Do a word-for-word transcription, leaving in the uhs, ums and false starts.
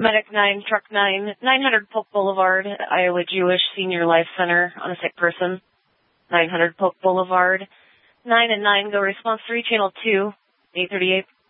Medic nine, Truck nine, nine hundred Polk Boulevard, Iowa Jewish Senior Life Center on a sick person. nine hundred Polk Boulevard. nine and nine, go response three, channel two, eight thirty-eight.